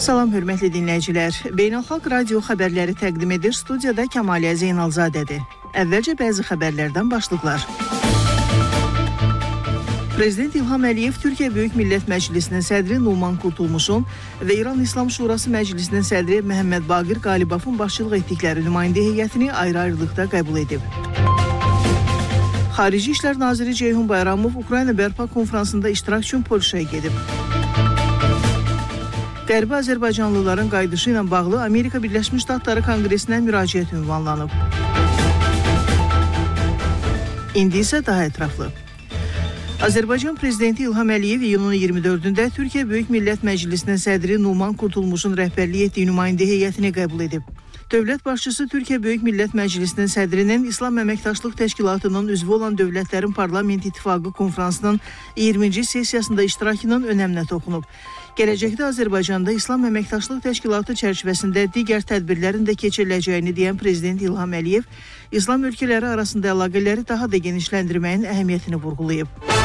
Salam, hörmətli dinləyicilər. Beynəlxalq radio xəbərləri təqdim edir. Studiyada Kəmaliyə Zeynalzadədir. Əvvəlcə bəzi xəbərlərdən başlıqlar. Prezident İlham Əliyev Türkiyə Böyük Millət Məclisinin sədri Numan Kurtulmuşun və İran İslam Şurası Məclisinin sədri Məhəmməd Baqir Qalibafın başçılıq etdikləri nümayəndə heyətini ayrı-ayrılıqda qəbul edib. Xarici İşlər Naziri Ceyhun Bayramov Ukrayna Bərpa konfransında iştirak üçün Polşaya gedib. Qərbi Azərbaycanlıların qayıdışı ilə bağlı Amerika Birləşmiş Ştatları Konqresinə müraciət ünvanlanıb. İndi isə daha ətraflı. Azərbaycan Prezidenti İlham Əliyev iyunun 24-də Türkiyə Böyük Millət Məclisinin sədri Numan Kurtulmuşun rəhbərlik etdiyi nümayəndə heyətini qəbul edib. Dövlət başçısı Türkiyə Böyük Millət Məclisinin sədrinin İslam Əməkdaşlıq Təşkilatının üzvü olan dövlətlərin Parlament İttifaqı konfransının 20-ci sessiyasında iştirakının önəminə toxunub. Gələcəkdə Azərbaycanda İslam Əməkdaşlıq Təşkilatı çərçivəsində digər tədbirlərin də keçiriləcəyini deyən Prezident İlham Əliyev, İslam ölkələri arasında əlaqələri daha da genişləndirməyin əhəmiyyətini vurğulayıb.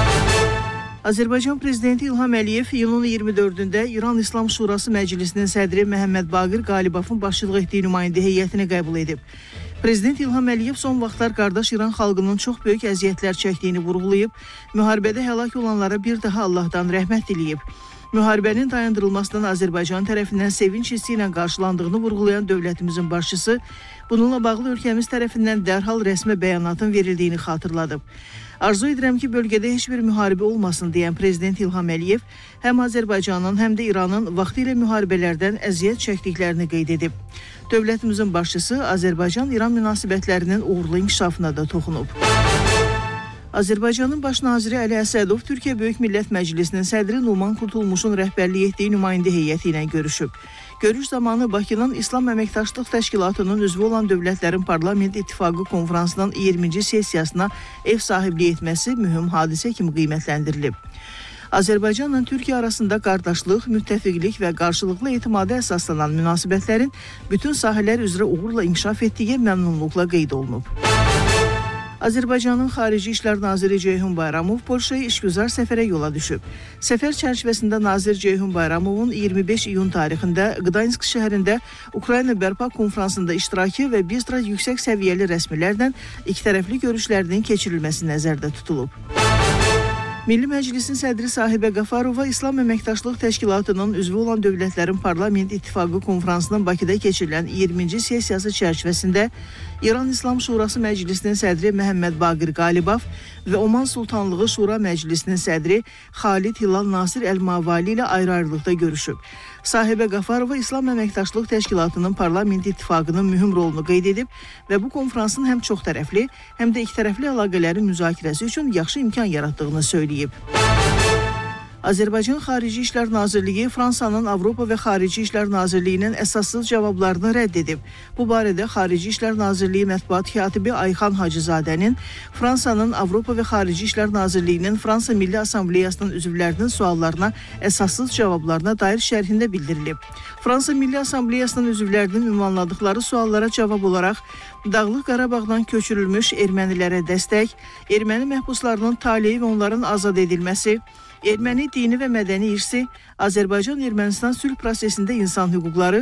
Azərbaycan Prezidenti İlham Əliyev iyunun 24-də İran İslam Şurası Məclisinin sədri Məhəmməd Baqir Qalibafın başçılıq etdiyi nümayəndə heyətini qəbul edib. Prezident İlham Əliyev son vaxtlar qardaş İran xalqının çox böyük əziyyətlər çəkdiyini vurğulayıb, müharibədə həlak olanlara bir daha Allahdan rəhmət diləyib. Müharibənin dayandırılmasından Azərbaycan tərəfindən sevinç hissi ilə qarşılandığını vurğulayan dövlətimizin başçısı, bununla bağlı ölkəmiz tərəfindən dərhal rəsmi bəyanatın verildiyini xatırladıb. Arzu edirəm ki, bölgədə heç bir müharibə olmasın deyən Prezident İlham Əliyev həm Azərbaycanın, həm də İranın vaxtilə müharibələrdən əziyyət çəkdiklərini qeyd edib. Dövlətimizin başçısı Azərbaycan-İran münasibətlərinin uğurlu inkişafına da toxunub. Azərbaycanın Baş naziri Əli Əsədov Türkiyə Böyük Millət Məclisinin sədri Numan Kurtulmuşun rəhbərlik etdiyi nümayəndə heyəti ilə görüşüb. Görüş zamanı Bakının İslam Əməkdaşlıq Təşkilatının üzvü olan dövlətlərin Parlament İttifaqı konfransının 20-ci sessiyasına ev sahibliyi etməsi mühüm hadisə kimi qiymətləndirilib. Azərbaycanla Türkiyə arasında qardaşlıq, müttəfiqlik və qarşılıqlı etimada əsaslanan münasibətlərin bütün sahələr üzrə uğurla inkişaf etdiyi məmnunluqla qeyd olunub. Azərbaycanın Xarici İşlər Naziri Ceyhun Bayramov Polşaya işgüzar səfərə yola düşüb. Səfər çərçivəsində Nazir Ceyhun Bayramovun 25 iyun tarixində Qdansk şəhərində Ukrayna Bərpa konfransında iştirakı və bir sıra yüksək səviyyəli rəsmilərlə ikitərəfli görüşlərinin keçirilməsi nəzərdə tutulub. Milli Məclisin sədri Sahibə Qafarova İslam Əməkdaşlıq Təşkilatının üzvü olan dövlətlərin Parlament İttifaqı konfransının Bakıda keçirilən 20-ci sessiyası çərçivəsində İran İslam Şurası Məclisinin sədri Məhəmməd Baqir Qalibaf və Oman Sultanlığı Şura Məclisinin sədri Xalid Hilal Nasir Əl-Mavali ilə ayrı-ayrılıqda görüşüb. Sahibə Qafarova İslam Əməkdaşlıq Təşkilatının Parlament İttifaqının mühüm rolunu qeyd edib və bu konfransın həm çoxtərəfli, həm də ikitərəfli əlaqələrin müzakirəsi üçün yaxşı imkan yaratdığını söyləyib. Azərbaycan Xarici İşlər Nazirliyi Fransanın Avropa və Xarici İşlər Nazirliyinin əsassız cavablarını rədd edib. Bu barədə Xarici İşlər Nazirliyi mətbuat katibi Ayxan Hacızadənin Fransanın Avropa və Xarici İşlər Nazirliyinin Fransa Milli Assambleyasının üzvlərinin suallarına əsassız cavablarına dair şərhində bildirilib. Fransa Milli Assambleyasının üzvlərinin ünvanladıkları suallara cavab olaraq Dağlıq Qarabağdan köçürülmüş ermənilərə dəstək, erməni məhbuslarının taleyi və onların azad edilməsi, erməni dini və mədəni irsi, Azərbaycan-Ermənistan sülh prosesində insan hüquqları,